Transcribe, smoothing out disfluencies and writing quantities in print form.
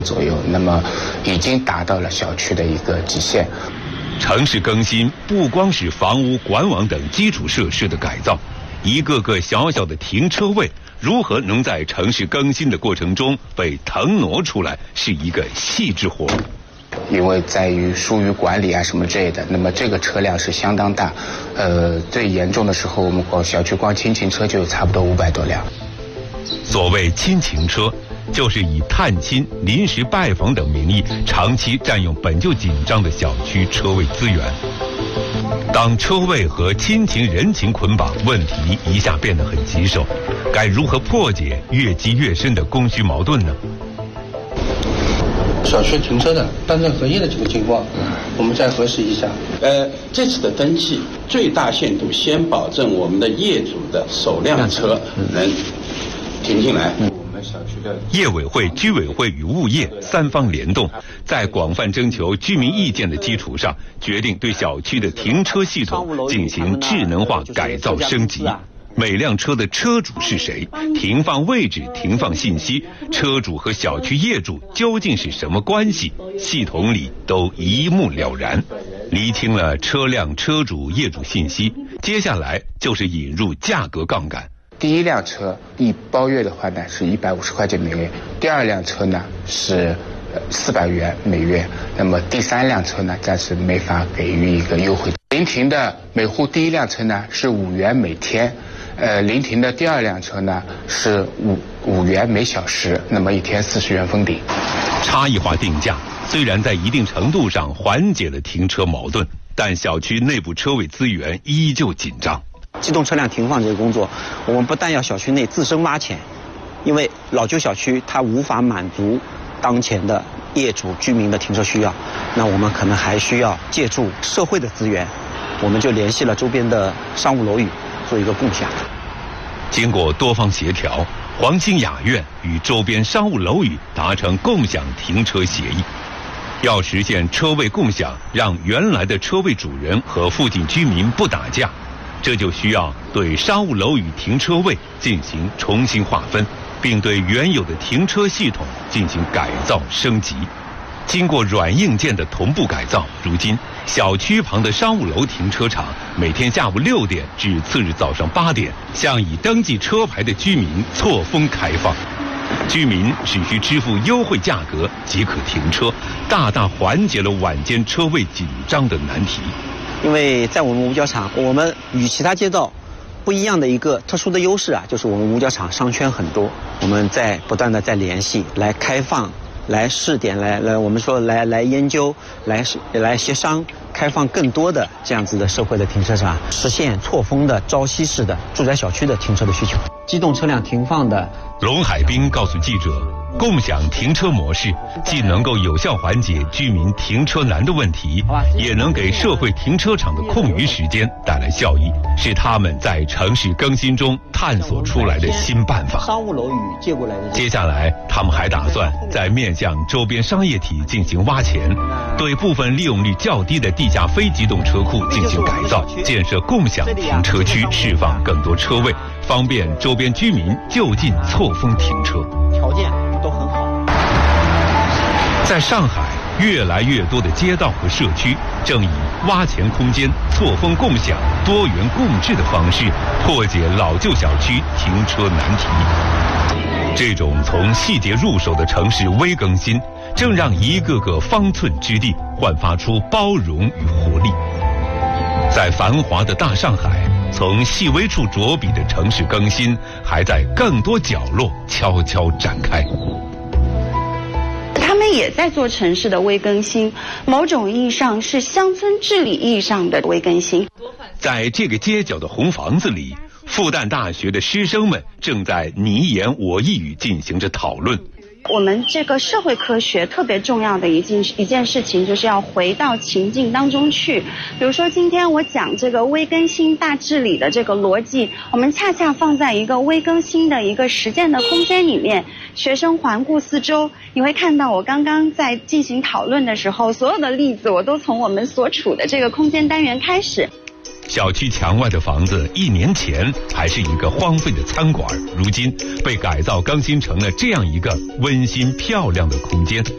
左右，那么已经达到了小区的一个极限。 城市更新不光是房屋、管网等基础设施的改造，一个个小小的停车位如何能在城市更新的过程中被腾挪出来，是一个细致活。 因为在于疏于管理啊什么之类的，那么这个车辆是相当大，最严重的时候，我们小区光轻型车就有差不多500多辆。 所谓亲情车，就是以探亲、临时拜访等名义，长期占用本就紧张的小区车位资源。当车位和亲情人情捆绑，问题一下变得很棘手，该如何破解越积越深的供需矛盾呢？ 小区停车的单证合一的这个情况，我们再核实一下。 这次的登记最大限度先保证我们的业主的首辆车能停进来。 业委会、居委会与物业三方联动，在广泛征求居民意见的基础上，决定对小区的停车系统进行智能化改造升级。每辆车的车主是谁，停放位置、停放信息，车主和小区业主究竟是什么关系，系统里都一目了然。厘清了车辆、车主、业主信息，接下来就是引入价格杠杆。 第一辆车一包月的话呢是150块钱每月，第二辆车呢是400元每月，那么第三辆车呢暂时没法给予一个优惠。临停的每户第一辆车呢是5元每天，临停的第二辆车呢是5元每小时，那么一天40元封顶。 差异化定价虽然在一定程度上缓解了停车矛盾，但小区内部车位资源依旧紧张。 机动车辆停放这个工作，我们不但要小区内自身挖潜，因为老旧小区它无法满足当前的业主居民的停车需要，那我们可能还需要借助社会的资源，我们就联系了周边的商务楼宇做一个共享。 经过多方协调，黄兴雅苑与周边商务楼宇达成共享停车协议。要实现车位共享，让原来的车位主人和附近居民不打架，这就需要对商务楼宇停车位进行重新划分，并对原有的停车系统进行改造升级。经过软硬件的同步改造，如今小区旁的商务楼停车场每天下午6点至次日早上8点向已登记车牌的居民错峰开放，居民只需支付优惠价格即可停车，大大缓解了晚间车位紧张的难题。 因为在我们五角场，我们与其他街道不一样的一个特殊的优势啊，就是我们五角场商圈很多，我们在不断的在联系，来开放，来试点，来我们说来研究，来协商，开放更多的这样子的社会的停车场，实现错峰的朝夕式的住宅小区的停车的需求。机动车辆停放的， 龙海滨告诉记者，共享停车模式既能够有效缓解居民停车难的问题，也能给社会停车场的空余时间带来效益，是他们在城市更新中探索出来的新办法。 商务楼宇借过来的。 接下来，他们还打算在面向周边商业体进行挖潜，对部分利用率较低的地下非机动车库进行改造，建设共享停车区，释放更多车位，方便周边居民就近错峰停车。 条件都很好。 在上海，越来越多的街道和社区正以挖潜空间、错峰共享、多元共治的方式破解老旧小区停车难题。这种从细节入手的城市微更新，正让一个个方寸之地焕发出包容与活力。在繁华的大上海，从细微处着笔的城市更新，还在更多角落悄悄展开。 他们也在做城市的微更新，某种意义上是乡村治理意义上的微更新。 在这个街角的红房子里，复旦大学的师生们正在你言我一语进行着讨论。 我们这个社会科学特别重要的一件事情，就是要回到情境当中去。比如说今天我讲这个微更新大治理的这个逻辑，我们恰恰放在一个微更新的一个实践的空间里面，学生环顾四周，你会看到我刚刚在进行讨论的时候，所有的例子我都从我们所处的这个空间单元开始。 小区墙外的房子1年前还是一个荒废的餐馆，如今被改造更新成了这样一个温馨漂亮的空间。